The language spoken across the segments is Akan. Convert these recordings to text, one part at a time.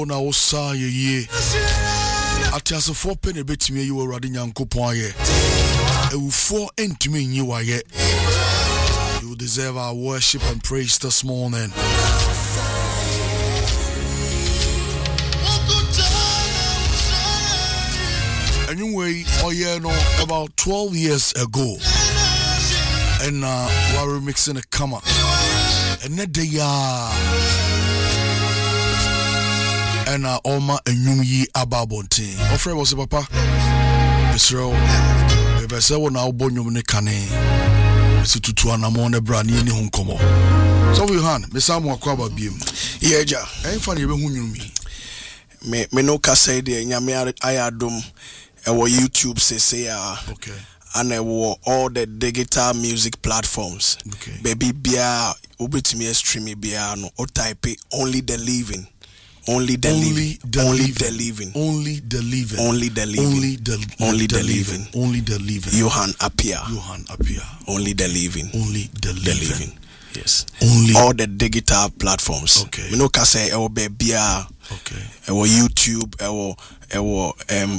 na osa ye atiaso for pen betimi you Awurade Nyankopon aye ewufo entimi nyi waye. You deserve our worship and praise this morning. Anyway, about 12 years ago, and we were mixing a kama, and that day, and Oma and Yumi Ababonti. Our friend was a papa, Israel. If I say, well, now, Bonyum Nekane. Tutu anamone brani ni hunkomo. So we han, me samu akwaba biem. Yeja. Enfa ne be hunyumi. Me no ka say de nyame ayadom e wo YouTube say okay. And wo all the digital music platforms. Okay. Baby bia obetimi stream bia no o type only the living. Only the living. Only the living. Only the living. Only the living. Only the living. Only the living. Johan Apia. Only the living. Only the living. Yes. Only all the digital platforms. Okay. We no can say ewo bebia. Okay. Ewo YouTube. Ewo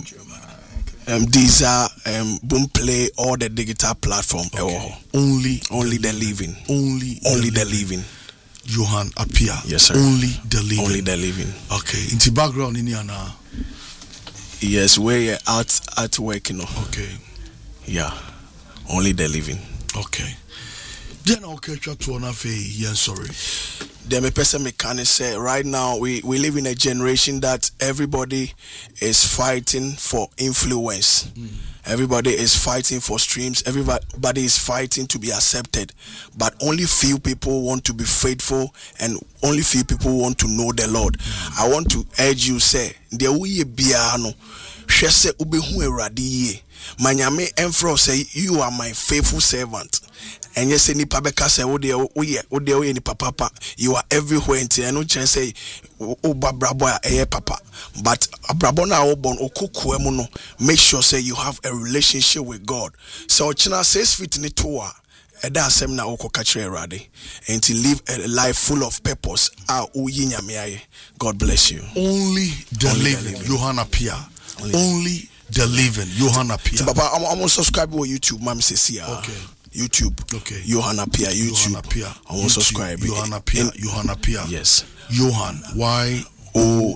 Deezer, Boomplay, all the digital platform. Okay. Only the living. Only the living. Johan Apia. Yes, sir. Only the living. Only the living. Okay. Into background in here now. Yes, we're at work, you know. Okay. Yeah. Only the living. Okay. Then okay, to an affair, sorry. Then a person mechanic say right now we live in a generation that everybody is fighting for influence. Everybody is fighting for streams. Everybody is fighting to be accepted. But only few people want to be faithful and only few people want to know the Lord. I want to urge you, say, there will be biano. Shese ubehu eradi. Manyame enfro say, you are my faithful servant. And yes, any pabeka say, ni papa, you are everywhere. And I know say, brabo papa. But abrabona obon okuku emuno. Make sure say you have a relationship with God. So china says fit ni toa. Eda asem na oko kachre erade. And to live a life full of purpose. God bless you. Only the living. Johan Apia. Only the living. Johan Apia. Papa, I'm subscribe to YouTube. Mama says okay. YouTube. Okay. Johan Apia. YouTube. Johan Apia. I want to subscribe. Johan Apia. Johan Apia. Yes. Johan. Yohan.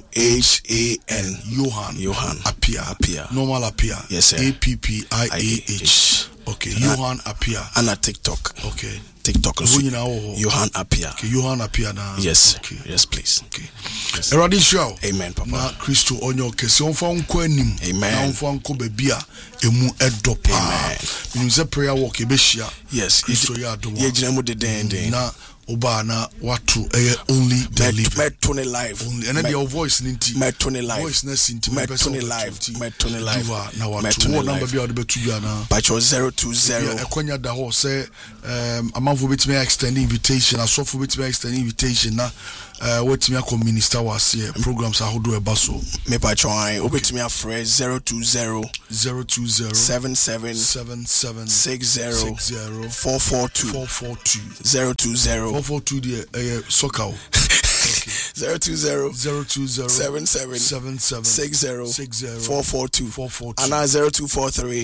Johan Apia. Normal Apia. Yes, sir. APPIAH. Okay. Johan Apia. And a TikTok. Okay. TikTok. Johan Apia. Okay. Johan Apia now. Yes. Okay. Yes, please. Okay. Eradi show. Amen, Papa. Na Christo onyo kesi onfa nko anim. Amen. Na onfa nko baby a emu edopa. Amen. Meaning say prayer walk ebehia. Yes. Christo ya adom. Ye gina mu de na oba na watu only the living. Me tone live. Only and then your voice ninti. Me tone live. Voice na sinti. Me tone live. Me tone live. Na watu number bi odebetu ya na. But your 020. Ekwanya da ho say amafo betime extend invitation. Asofo betime extend invitation na wetime akọ minister was here programs ahodo eba so. Me pa try obetime afre 020 77 60 442 020 442 the soccer. 020 77 60 442 and now 0243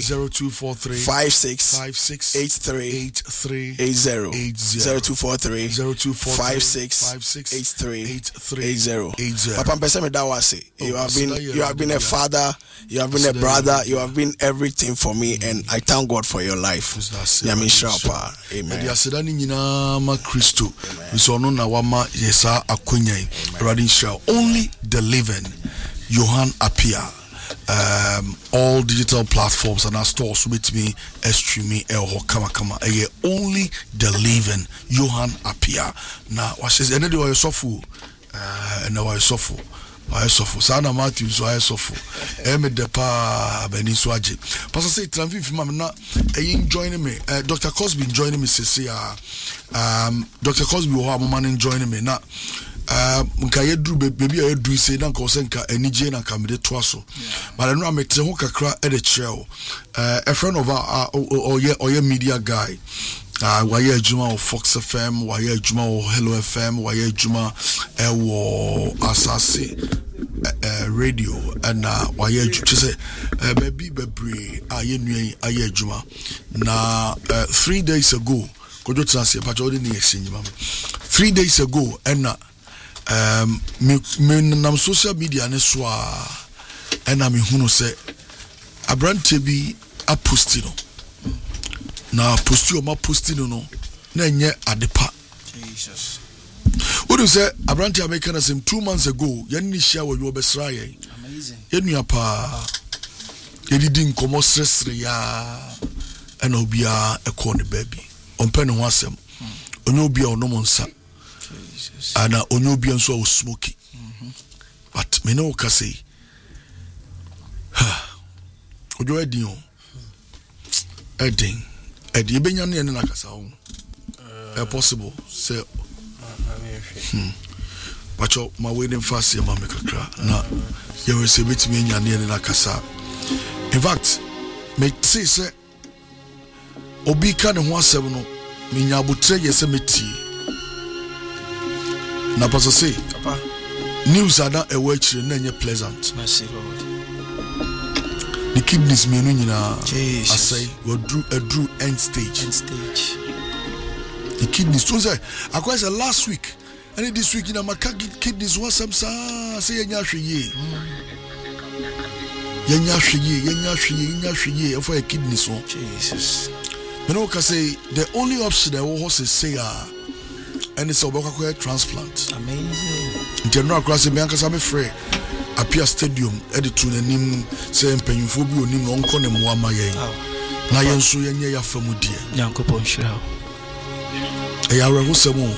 56 83 80 0243 56 83 80. Papa mpesa me da wase. You have been a father, you have been a brother, you have been everything for me, and I thank God for your life. Yamin Shrapa. Amen. The asedani nyina ma Kristo. So no na wama yesa akonya. Only the living. Johan Apia. All digital platforms and our stores with me streaming kama only the living. Johan Apia. Now what says any way sofu and now I suffer. I suffer. Sana Matthew so I suffer. Depa Beni Swaji. Pastor say Tranvi Mama na joining me. Dr. Cosby joining me says Dr. Cosby will have a man joining me now. Nka do baby I do say na nka osenka enije na nka mede to aso but I know am tire ho kakra e de kire o a friend of our oye media guy Waya Juma or Fox FM, Waya Juma or Hello FM, Waya Juma or Asasi radio, and Waya Juma maybe Bebri Aye Juma. Now 3 days ago, 3 days ago, and me social media neswa, and I'm who say Abrante bi a postino. Na posti o ma posti no na enye adepa Jesus. What do you say Abrante American as 2 months ago yan ni share wo besra ye amazing enua pa yedidi nkomo sresre ya ana obia ekọ ne baby ompe ne ho asem onye obia onom nsa Jesus ana onye obia nso o smoky but me no ka say ojo edin o edin Edi ebenya ne na kasa ho. Possible say Pacho ma we dem fast ya ma me kakra na ye we se betimi enya ne na kasa. In fact, me say obi ka ne ho asem no me nya abotre ye se meti. Na paso say papa news ada e wa chire na enye pleasant. Mercy Lord. The kidneys me no nyina asay we drew end stage. The kidneys so say akwa last week and this week na my kidneys was some say yenya hweye for a kidney so Jesus. You know, can say the only option that was say and it's a transplant. Amazing. General class me anka me free appear stadium editu nanim say mpanyimfo bi onim no nko ne moama yen na yen so yenye ya famudie Yankopon shira ya rehosem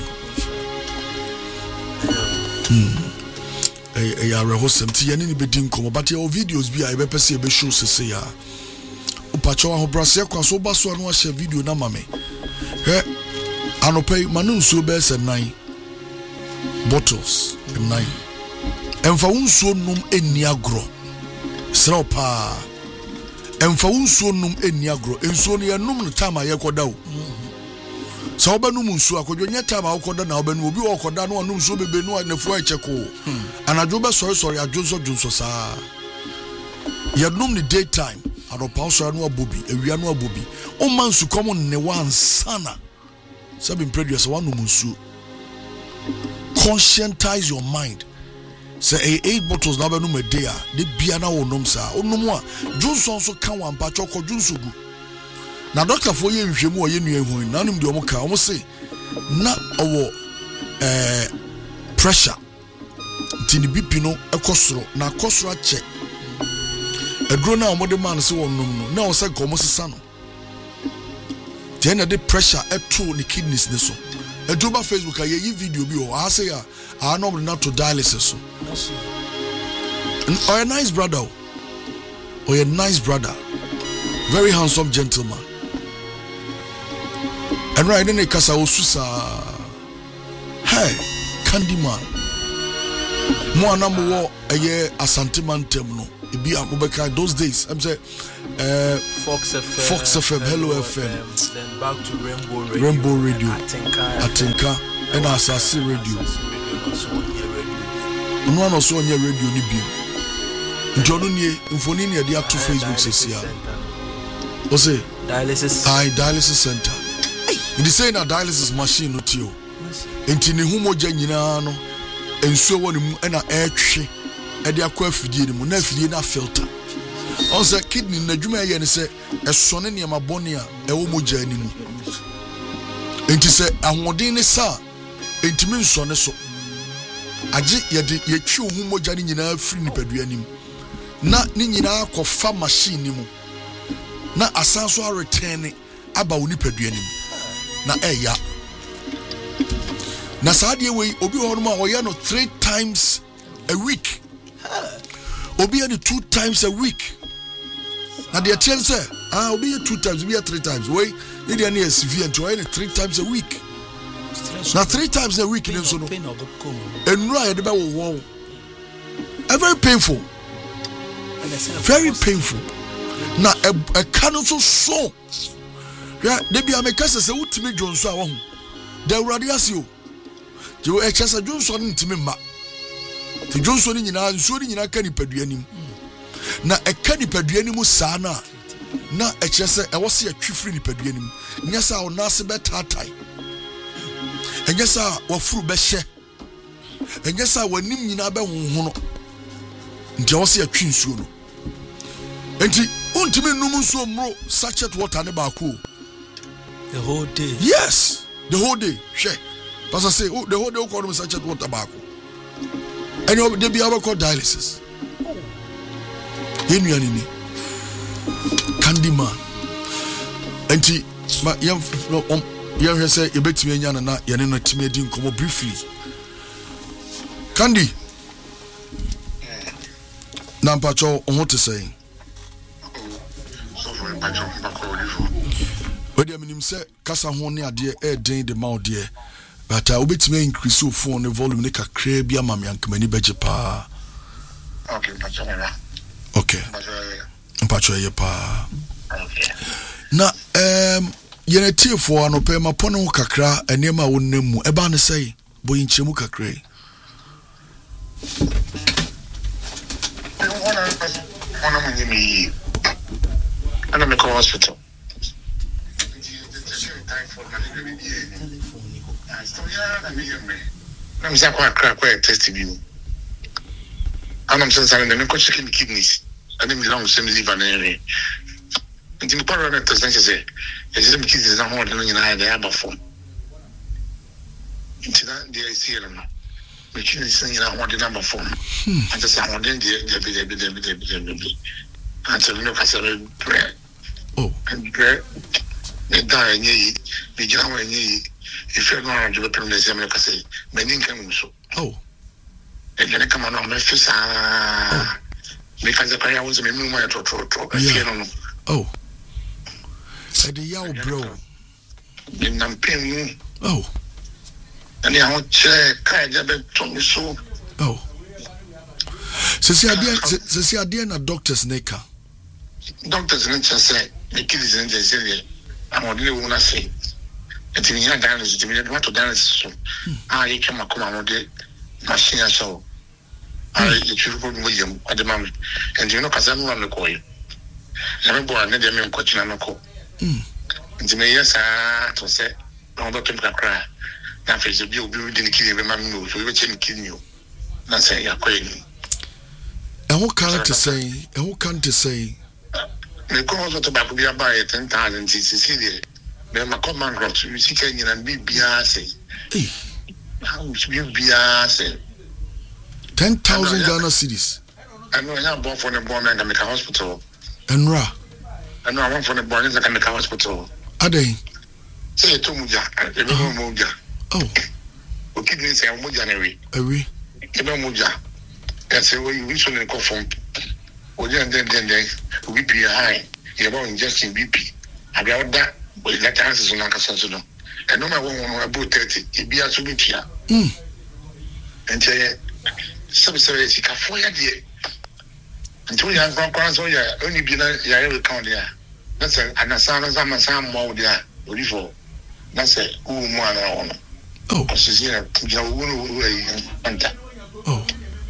ya rehosem ti yen ni bedi nkomo but your videos bi a be pese be show sese ya upacho wa hobrase kwa so ba so no share video na mame he anopai manu so be se 9 bottles 9 Emfa unsuo num eni agro sra pa emfa unsuo num eni agro ensuo no ye num no time aye koda o so obanum unsuo akodwo nya time akoda na obanu obi okoda no num so bebe no na fu acheko anadwo be sorry adwonso saa ye num ni daytime adopa so no abobi awia no abobi o man su kom ne wan sana sabi produce one num unsuo conscientize your mind. Say 8 bottles na benu medea de bia na wonom sa onum a Johnson so kan wan pa choko Johnson gu na doctor fo ye nhwemu o ye nua hu na nim de omo ka omo say na owo pressure tini BP no ekosoro na akosoro ache edro na omo de man se wonom no na o say komo sesa no then na the pressure eto ni kidneys ne so Ejoba Facebook a ye video bi o a say a no not to dialysis so. Or a nice brother. Or a nice brother. Very handsome gentleman. And right in the casa osusa. Hey, Candyman. Mo number wo a year asante man temno. Ibi akobeka those days. I'm say Fox FM, Hello FM. Then back to Rainbow Radio. Atinka and Asasi Radio. No one so on your radio ni bi. Njonu nie mfoni ne dia to Facebook sesia. O say dialysis center. It is saying a dialysis machine no tio. Enti ne hu moja nyina no ensuo woni mu na etwe e dia kwa afidie ni mu na afidie na filter. On say kidney na dwuma ye ne say esone ne ma bone a e wo moja ni mu. Enti say ahoden ne sa enti mi nsone so. Aji yede yetwi hu moja ni nyina free ni padua nim. Na ni nyina kofa machine ni mu. Na asanso a return aba wo ni padua nim. Na eya na saade we obi honoma oya no 3 times a week obi any 2 times a week na the chance obi 2 times obi 3 times we need any severe to any 3 times a week na 3 times a week so no enura de be wo very painful na a canon so Yeah, they be a mekasa se utimi Johnson a wo. The radiasio. You echasa Johnson ntimi ma. Ti Johnson nyina nsuo ni nyina ka nipadua nim. Na eka nipadua nim saa na echese e wo se atwifiri nipadua nim. Nyasa wo na se betatai. Enyasa wo furu be hye. Enyasa wanim nyina be honho no. Nti wo se atwi nsuo no. Enti untimi num nsuo mro sachet water ne ba ko. The whole day. Yes, the whole day. Share. Pastor say, oh, the whole day we call them sachet water back. And you they be able to call dialysis. Yenu Candy man. Enti ma yam say you bet me nyana na yene no time di nkomo briefly. Candy. Na mpacho on to say. Where the minimum say Casa Hone ade den the mouth dear. But I will be to increase your phone the volume like a crabby mammy and many beji pa. Okay, okay. Mpacho ye pa. Okay. Na yene tie for no pe ma pono kakra enema wonnemu eba ne sei boy nchemu kakra. One me and I'm hospital. I'm saying quite testing you. And I'm saying I'm going checking kidneys. I didn't belong to some liver and area. And the part of the test, I say, it's some kids not holding in the other form. Into that, the ICL, which is saying I want the number form. I just want the until you know, prayer. Oh, and prayer. The die and ye, the Jama and ye, if you're going to the place, I'm going to say, many can so. Oh, and then I come on my face, because the prayer was a memory to oh, said the yow bro. Then I'm paying you. Oh, and I want to carry the to me so. Oh, so idea na doctor's neka. Doctors didn't say, the kids didn't say, I'm only want to say. And in your dialysis, you want to dialysis. I came a command machine so. I put William at the moment. And you know, because I'm on the coil. I'm born, and I'm coaching on the call. And the mayor to say, no, Dr. Cry. Now, face of you, we didn't kill your man, so we were killing you. That's say, you're quitting. And who can't say, and who can't say? The cause of tobacco be about 10,000 Cecilia. Then my command drops, you see, Kenyan and be Biase. How much be Biase? 10,000 Ghana cedis. I know I have born for the born and make a hospital. And Ra. I know I want for the born and make a hospital. Are they? Say to Muja, Muja. Oh, okay, they say Mujanary. Ari. Muja. That's the way you wish to go from. Then we be high. You know, ingesting BP. I got that, but that answers on Nakasano. And no matter what about 30, it be a subitia. And tell you, some say, for your dear. Until you have ground, so yeah, only be there, count there. That's a Anasan more there, before. That's a woman. Oh, she's here. Oh,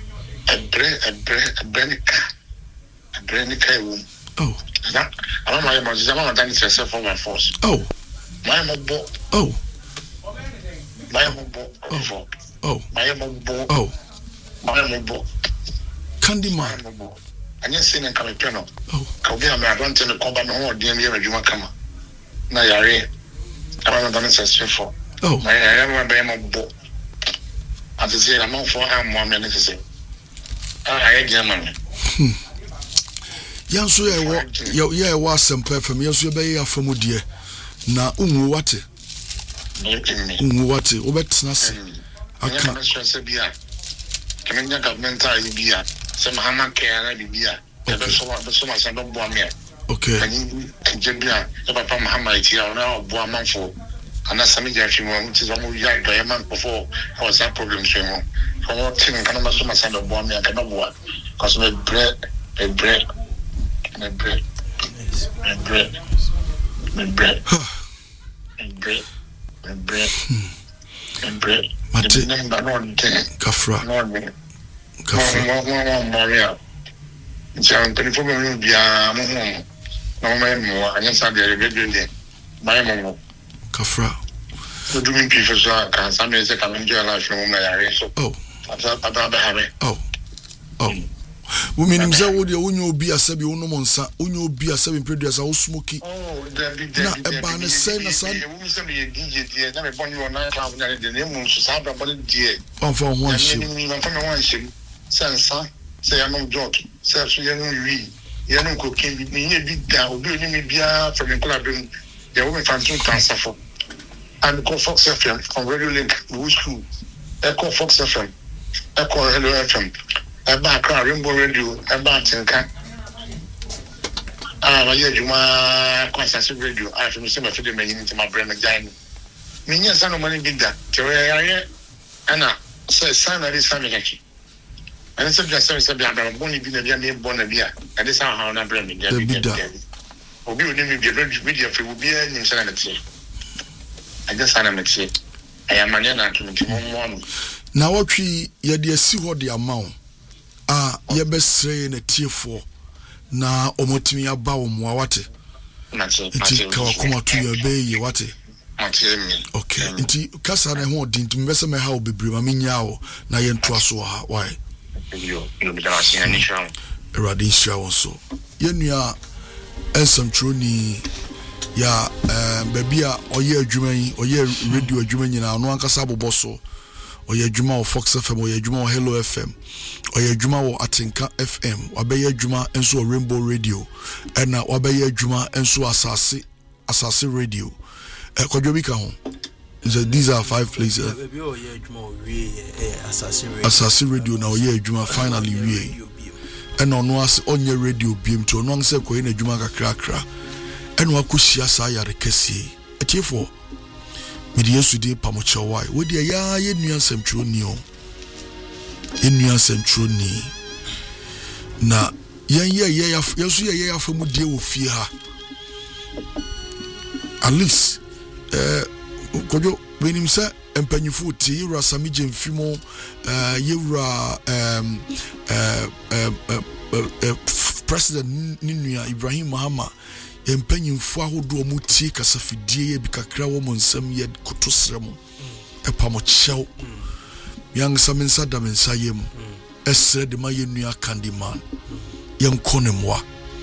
a brand new oh, I don't know much. I'm not done it yourself for my force. Oh, my mobile. Oh, my mobile. Oh, my mobile. Oh, my mobile. Candy man. And you're saying, come a piano. Oh, I'll be a man. I don't tell the company, oh, dear, you want to come. Now you're here. I'm not done it yourself for. Oh, I am a mobile. As I said, I'm all for I'm 1 minute to say. I get money. Yanso ye wa sempa fam yanso be ya fam die na unwu wate obetna se aka na so bia kemenya government a bia se mahama care na bia e be so ma se do bo me okay ani je bia e papa mahama ti a na bo amanfo ana sami ja fi mo ti so mo ya do e man before I was that problem so mo for tin kana ma so ma se do bo me ka no bo cause me bread My bread. Mate Kafra Ncham telefone mu bia mo ho na mo mo anya sa de be mai mo Kafra so do me prefer so kan sa me se kan enjoy life no na yare so ata ba habe wo minim za wo de wonyo obi asabi wono monsa wonyo obi asabi producer wo smoky na eba ne say na sa wo se me DJ die na me boni wona club na de ne mu so sa ba boni die fa ho anhye ni fa me ho anhye sansa say I'm not joking. Say so you know you know cooking me be da obi ni me bia from the club the woman fancy transfer for and call Fox FM from Radio Link school Echo Fox FM Echo Hello FM Eba Rainbow Radio Eba Tinka my juma Kwasase Radio I from say my for the men into my brain again me nya san no money big da tere ana say san na this family actually. And it's just a bonny be the name Bonavia, and this how na bring me. Obi oni me be media free will be in insanity. I just ana me say. I am na to me na wotwi ye de asi ho de amount ye besre na tiefo na omotimi aba wo moa wate. Na so. Nti ka wakoma to ye be ye wate. Okay. Nti kasa na ho din tum bese me ha obebre ma menya wo na ye ntoa so ha why. Eradi Shaw so yenua ensam troni ya baby a oye adwuma yi oye radio adwuma nyina no ankasa aboboso oye adwuma wo Fox FM oye adwuma wo Hello FM oye adwuma wo Atinka FM wabeye adwuma enso Rainbow Radio na wabeye adwuma enso asase radio kwadwobi ka ho. So these are 5 places. Asase radio na oye adwuma finally wie. And ono as onye radio biem to ono anse ko ina adwuma kakra. Eno akohia sa ya rekesi. Etiefo. Mede Yesu de pamoche wai. We de ya ye nua semtro ni o. Ye nua semtro ni. Na yen ye Yesu ye afamu de wo fie ha. At least kojo wenim se empanyifu ti yura samije mfimo yura president ninua Ibrahim Mahama empanyimfu ahodo mu tie kasafidie ye bikakra wo monsam ye kotosrem epamochew yang samensa da mensayem esre de maye nua candyman yenkonemwa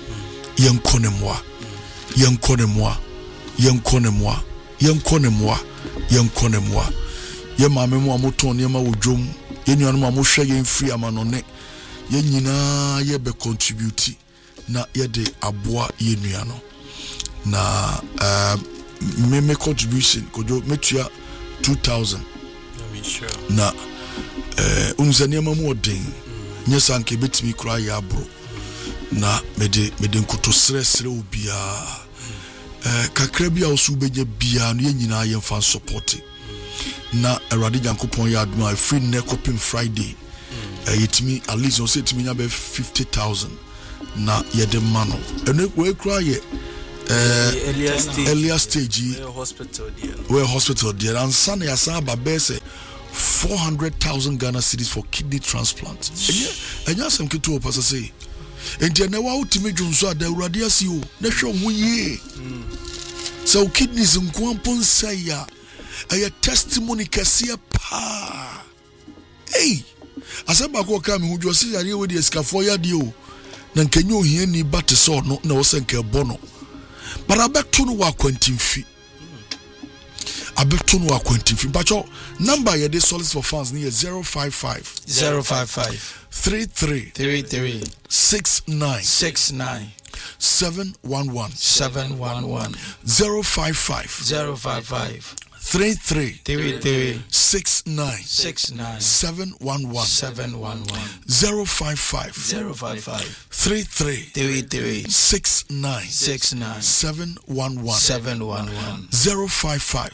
ye maame mu amoton ne ma wodwom ye nuanu amohwe ye mfiri amanone ye nyina ye be contribute na ye de aboa ye nuano na me contribution kojo metua 2000 na unzane mamu odin nyesa nke betimi kura ya abro na mede nkoto sresre obia kakra bia osu beje bia no ye nyina ye fan support na Awurade Jankopon ya aduma free nekopim Friday yetimi at least on say timi nya be 50,000 na ye de mano eno we kura ye earlier stage hospital there and san ya san ba be say 400,000 Ghana cedis for kidney transplant enya sem keto opasa say enti na wa utimi dwunso ada Awurade asi o na hwe ho ye so kidneys nkwampo nsaya a testimony kasiya pa hey asaba ko ka me hudwo se yare we de skafo ya de o na nkanyo ohia ni bate so no na wo se nka bono bara beto no wa kwantimfi abeto no wa kwantimfi bacho number ye de solis for fans ni 055 33 69 711 055 33 69 711 055 33 69 711 055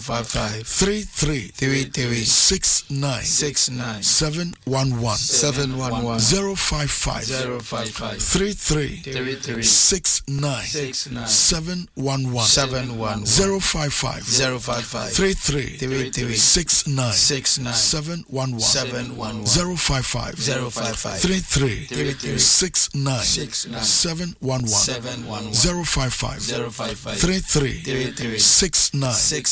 33 69 711 055 33 69 711 055 33 69 711 055 33 69 711 055 33 69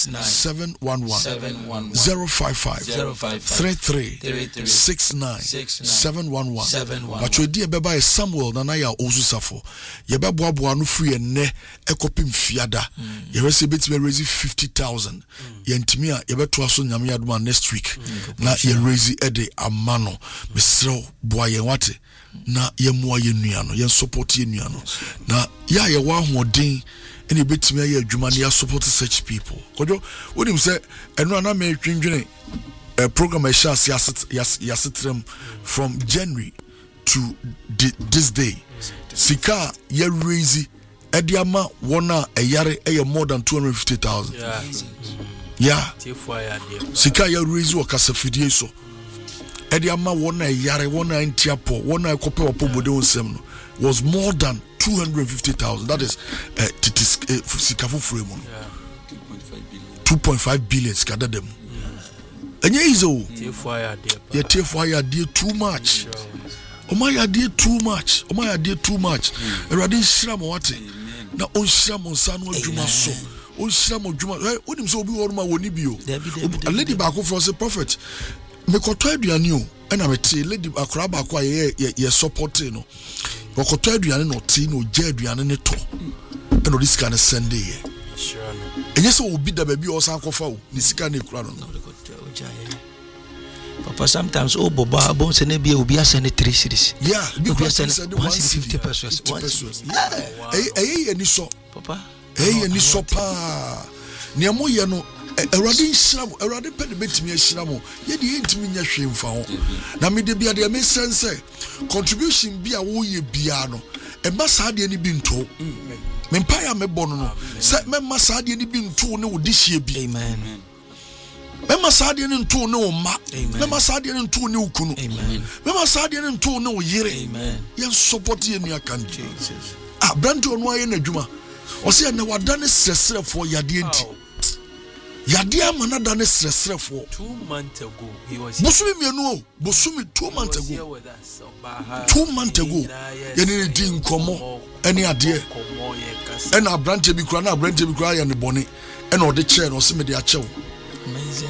711 055 33 69 711 but we dear beba Samuel na ya Osusafo ye beboaboa no free enne ekopim fiada ye rese betime raise 50,000 ye ntimi a ye beto so nyame adoma next week na ye raise ede amano mesrew boa ye wate na ye moa ye nuano ye support ye nuano na ya ye wa hoden ene betime ye adwuma na ya support such people kojo wonim say eno na me twindwene program I shall see yasitrem from January to this day. Sika ye raise Ediama wana a yare more than 250,000. Yeah. Sika ye raise or Casafidi so. Ediama wana a yare wana in Tiapo, wana a copper of Pomodon Semno was more than 250,000. That is Sikafu Fremon. 2.5 billion scattered them. Enye izo ye tefire dear too much omaya dear too much erade nhira mo wate na onhira mo nsa no adwuma so onhira mo adwuma onim so obi woro ma woni bio a lady back for say prophet me koto aduane o na me te lady akora back kwa ye support no koto aduane no te no je aduane ne to e no this kind send ye enye so obi da ba bi o san kofa o ni sika na ekura no Papa, sometimes Boba bon send be obi send 3 series. Yeah, because send 150 pesos. Eh ni so. Papa. Ni so pa. Ni amo ye no erade nhira mo erade pe de betimi ahira mo ye de yentimi nya hwe mfa ho. Na me de bia de me sense contribution bia wo ye bia no e ma sa de ni bi nto. Me mpa ya me bono no. Se me ma sa de ni bi nto ne wo de hie bi. Amen. Mema saade ne nto ne oma mema saade ne nto ne ukunu mema saade ne nto ne oyire yen support ye nua kan Jesus brand ono aye na dwuma o se na wada ne sresrefo yade enti yade amana da ne sresrefo 2 months ago he was bosumi mienu bosumi 2 months ago 2 months ago yene di nkomo ene ade ena brand bi kura na brand bi kura ya ne bone ena ode chair no se me de a chew. Amazing.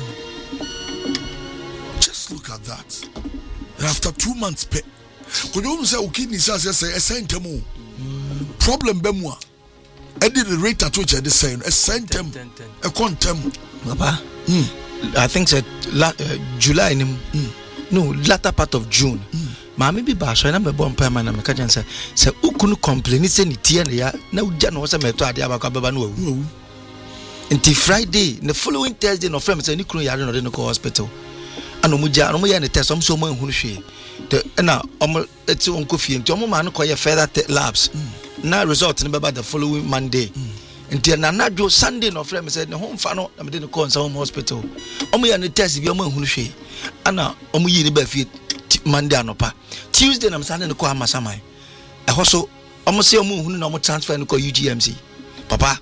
Just look at that. And after 2 months, could you say, okay, Nisa says, a centemo problem bemwa. I did the rate at which I decided a centem, a quantum. Papa, I think that July, no, latter part of June. Mammy be bash, and I'm a bomb permanent. I'm a catch and say, who couldn't complain? It's any tea and ya no Jan was a method. Abacabano. Until Friday, the following Thursday, no friends, any crew yard in the hospital. And Omuja, and the test, so much who she. The it's on coffee, and Tomo call your feather labs. Now result in about the following Monday. Until Nanajo Sunday, no friends said, the home funnel, I didn't call some hospital. Omu and the test, your man who she. Anna, Omu Befi Monday, anopa. Tuesday, I'm standing the call Masamai. I also almost say who no transfer and call UGMC. Papa.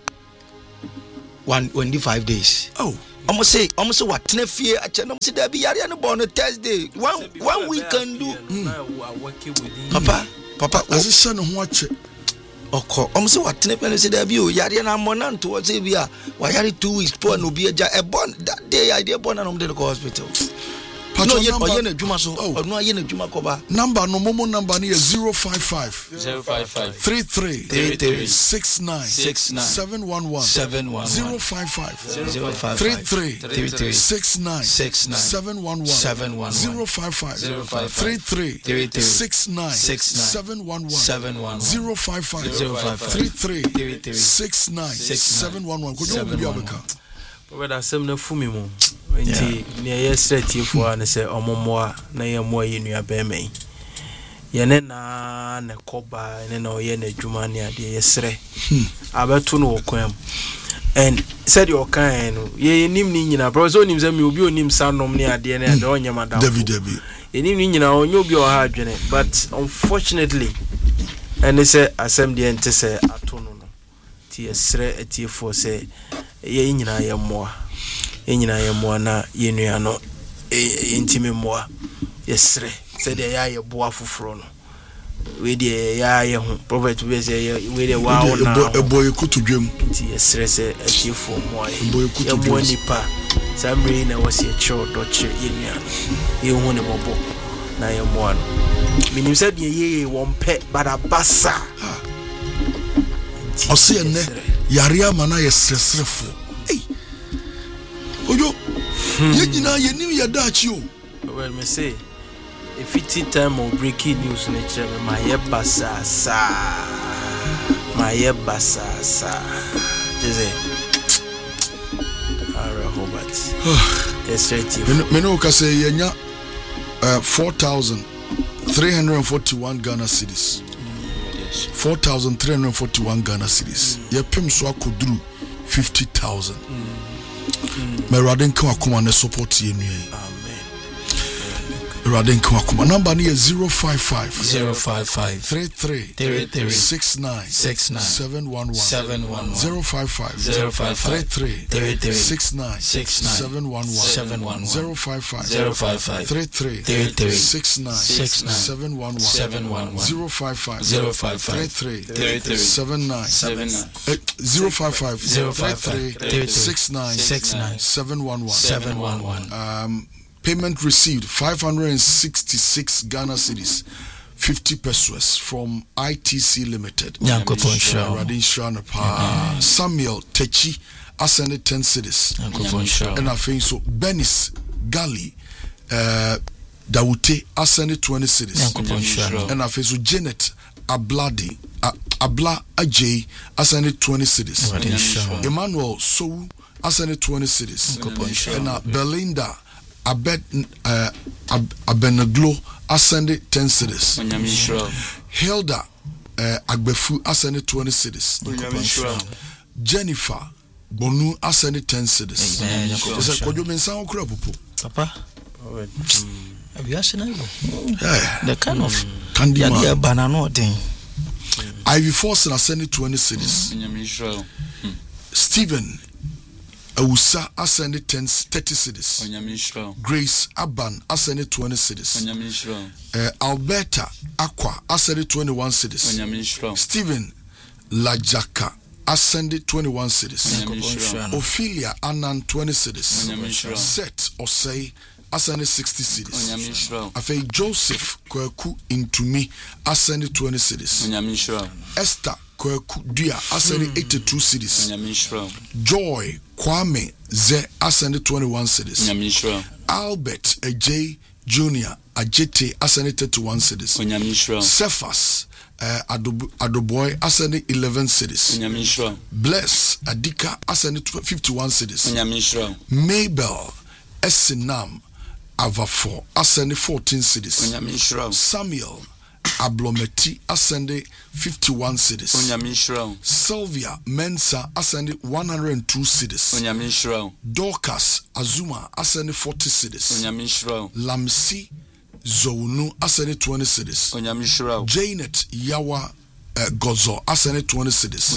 5 days. Oh, almost say what? Tenefie, I channel see there be yari no born on Thursday. One week can do. Papa, as a son of watch it. Okay, almost what? Tenefie say there be yari na monan to what say we are. Why yari 2 weeks poor no be a born that day idea born and the hospital. No, yet or yen juma so or no yen juma koba. Number no momo number near 055 33 69 711 055 33 69 711 055 33 69 711 055 33 69 711. Could you be able to? whether some na fumi mo nti ne yesterday for na say omomoa na ye mo ye nua be me ye ne na ne koba ne na oye na adwuma ne ade yesre abeto no kwam and said your kind ye nim ni nyina bro so nim say me obi onim sanom ne ade ne ade onye madam David ye nim ni nyina onye obi o ha adwene but unfortunately and they say asem de ente say ato no no ti yesre atiefo say ye nyina ye moa na ye nua no intime moa yesre said ye boa foforo no we de ye ho prophet we say we de wa na boy kutudwem nti yesre say atiefo moa ye moa nipa samre na wasi echo doche ye nua ye hu ne bobo na ye moa no minim said ye wonpe badabasa ose ene yare amana yesresrefo ojo ye nyina ye nim ya dachi o well me say if it time or breaking news na chere ma ye basasa jeze ara Robert straight me no ka say yenya 4,341 Ghana cedis 4,341 Ghana cedis ye pem so akoduru 50,000 me radin kan akoma ne support ye nue radin kan akoma number ni 055 33 69 711 055 33 69 711 055 33 69 711 055 33 79 055 33 69 711 payment received 566 Ghana cedis 50 pesos from ITC Limited. Samuel Techi ascended 10 cedis. And I think so Benis Gali Daute ascended 20 cedis. And I think so Janet Abladi Abla Ajay ascended 20 cedis. Emmanuel Sou ascended 20 cedis. And Belinda Abenaglo ascended 10 cedis. Hilda Agbefu ascended 20 cedis. Jennifer Bonu ascended 10 cedis. Papa, have you asked the kind of candy banana thing? Ivy Force ascended 20 cedis. Stephen Awusa ascended 30 cedis. Grace Aban ascended 20 cedis. Alberta Aqua ascended 21 cedis. Stephen Lajaka ascended 21 cedis. Ophelia Anan 20 cedis. Seth Osei ascended 60 cedis. Afei Joseph Kweku Intumi ascended 20 cedis. Esther Kweku Dia ascended 82 cedis. Joy Kwame Ze ascended 21 cedis. Albert Ajay Jr. Ajete ascended 31 cedis. Cephas Adoboy ascended 11 cedis. Bless Adika ascended 51 cedis. Mabel Esinam Avafo ascended 14 cedis. Samuel Ablometi ascended 51 cedis. Sylvia Mensa ascended 102 cedis. Dorcas Azuma ascended 40 cedis. Lamsi Zounu ascended 20 cedis. Janet Yawa Gozo ascended 20 cedis.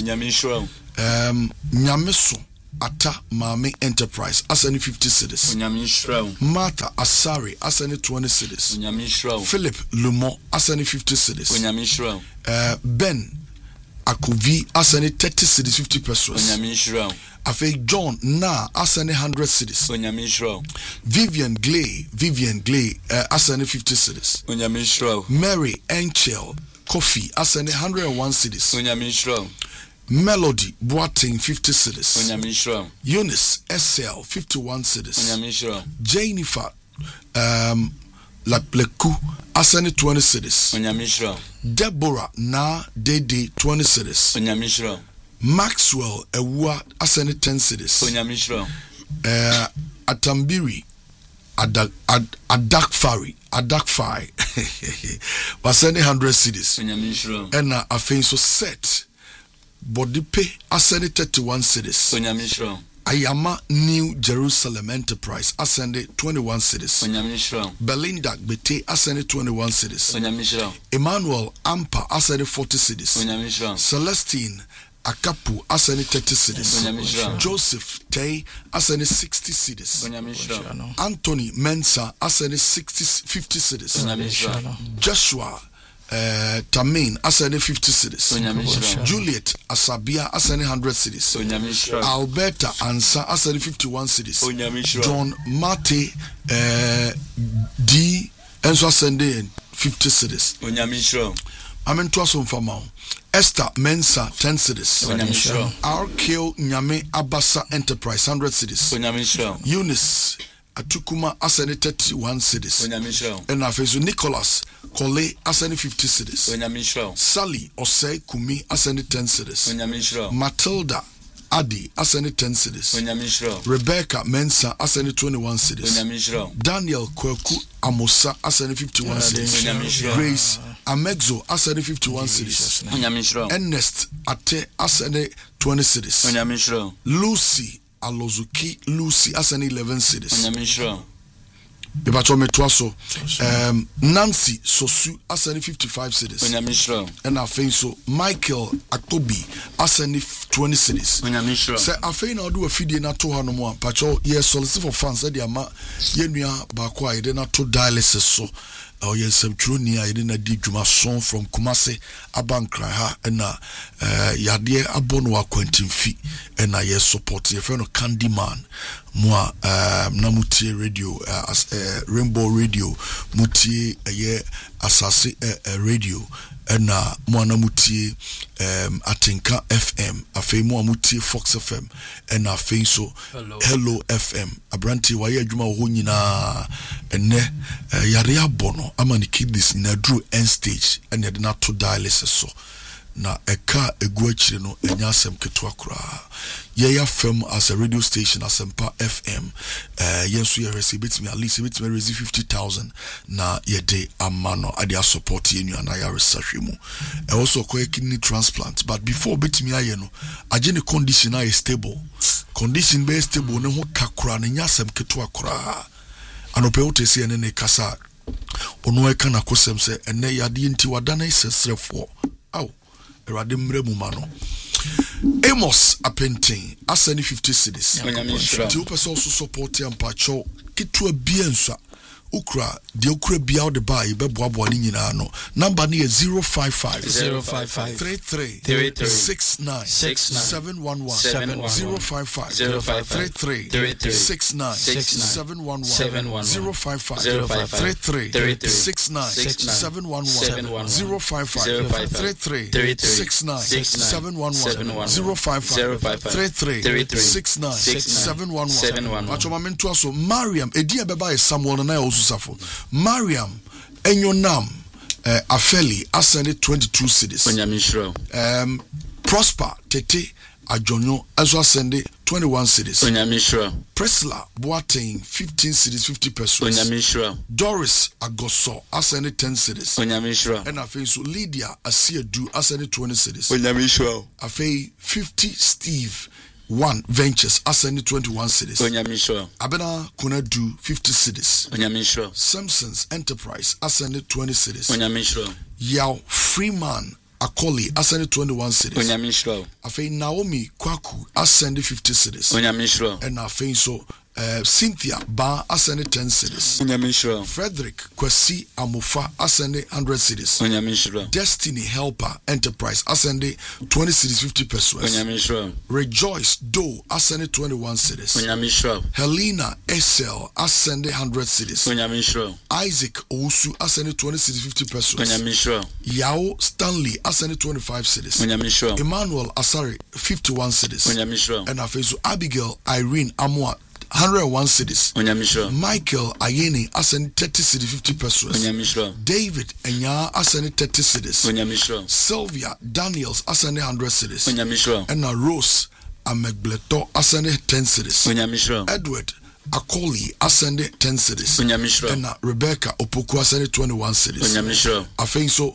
Nyameso Ata Mami Enterprise ascended 50 cedis. Martha Asari ascended 20 cedis. Philip Lumo ascended 50 cedis. Ben Akuvi ascended 30 cedis 50 pesos. Afei John Na ascended 100 cedis. Vivian Glay ascended 50 cedis. Mary Enchel Coffee ascended 101 cedis. Melody Boating 50 cedis. Eunice SL 51 cedis. Jennifer Lapleku ascended 20 cedis. Deborah Na Dede 20 cedis. Maxwell Ewa ascended 10 cedis. Atambiri Adakfari was sending 100 cedis. And I think so set Bodipe ascended 31 cedis. Ayama New Jerusalem Enterprise ascended 21 cedis. Belinda Bete ascended 21 cedis. Emmanuel Ampa ascended 40 cedis. Celestine Akapu ascended 30 cedis. Joseph Tay ascended 60 cedis. Anthony Mensa ascended 50 cedis. Joshua Tamin ascended 50 cedis. Juliet Asabia ascended 100 cedis. Alberta Ansa ascended 51 cedis. John Mate D Enso ascended 50 cedis. Amen to us on Famao. Esther Mensa 10 cedis. RKO Nyame Abasa Enterprise 100 cedis. Eunice Atukuma ascended 31 cedis. And Afezu Nicholas Kole ascended 50 cedis. Sally Osei Kumi ascended 10 cedis. Matilda Adi ascended 10 cedis. Rebecca Mensa ascended 21 cedis. Daniel Kweku Amosa ascended 51 cedis. Grace Amexo ascended 51 cedis. Ernest Ate ascended 20 cedis. Lucy Alozuki Lucy ascended 11 cedis. Nancy Sosu ascended 55 cedis. And I think so Michael Akobi ascended 20 cedis. Say I think now do a feed na to hano mo pacho yes solicit for fans e dia ma yenua ba kwa e na to dialysis so or yes some true near I didn't di dwuma son from Kumase Abankra ha na yade abono akwantimfi and na yes support your friend Candyman moi namutie radio as Rainbow Radio mutie ye asase radio na mo namutie Atinka FM afei mo amutie Fox FM na afei so Hello FM abranti wa ye adwuma ho nyina enne yare abono amani kidneys na drew end stage and yade na to dialysis so na eka egu akire no enya asem keto akura ye ya fam as a radio station Asempa FM yenso ye receive me at least me receive 50,000 na ye de amano ade support ye nua na ya research mu e also ko kidney transplant but before bit me aye no age ne condition are stable condition be stable ne ho kakura ne nya asem keto akura anope wote se ne kasa ono e kana kosem se ene yade nti wadana isesrefo aw erade mre mu ma no Amos Apentin asani 50 cedis. Ti upese also support ya mpacho kitu abiensa ukra de ukra bia o de buy be boaboa ni nyina no number ni 055 33 69 711 055 33 69 711 055 33 69 711 055 33 69 711 055 33 69 711 Achoma mentu aso Mariam edi beba e Samuel na Suffer. Mariam Enyonam Afeli ascended 22 cedis. Prosper Tete Ajonyo also ascended 21 cedis. Priscilla Boateng 15 cedis 50 pesos. Doris Agoso ascended 10 cedis. And I think so Lydia Asiedu ascended 20 cedis. I think 50 Steve One Ventures ascended 21 cedis. Abena Kuna do 50 cedis. Simpsons Enterprise ascended 20 cedis. Yao Freeman Akoli ascended 21 cedis. Afei Naomi Kwaku ascended 50 cedis. And afei so Cynthia Ba ascended 10 cedis. Frederick Kwesi Amufa ascended 100 cedis. Destiny Helper Enterprise ascended 20 cedis 50 pesos. Rejoice Doe ascended 21 cedis. Helena Esel ascended 100 cedis. Isaac Ousu ascended 20 cedis 50 pesos. Yao Stanley ascended 25 cedis. Emmanuel Asari 51 cedis. And after Abigail Irene Amwa 101 cedis. Michael Ayeni ascended 30 cedis 50 pesos. David Enya ascended 30 cedis. Sylvia Daniels ascended 100 cedis. And Rose Amegbleto ascended 10 cities. Edward Akoli ascended 10 cities. And Rebecca Opoku ascended 21 cities. I think so.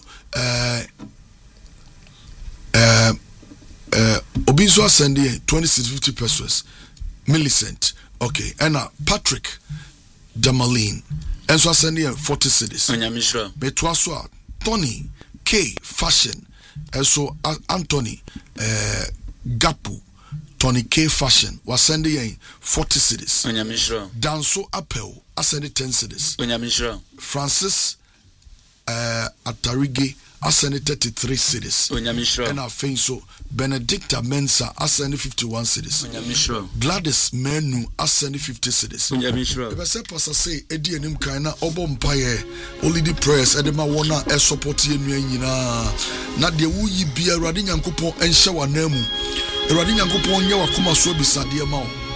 Obiso ascended 50 pesos. Millicent. Okay. And Patrick Jamalin. And so ascended 40 cities. Metwaswa Tony K Fashion. And so Anthony Gapu. Tony K Fashion was sending 40 cities. Danso Appel ascended 10 cities. Francis Atarige ascended 33 cities. And I think so. Benedicta Mensa ascended 51 cities. Gladys Menu ascended 50 cities. If I say Pastor say Eddie and him kind of obompaye only the prayers Edema wana e support ye na de wu yi bia Radin Yankopon en hye wa namu. Radin Yankopon ye wa koma so bisade ma wo.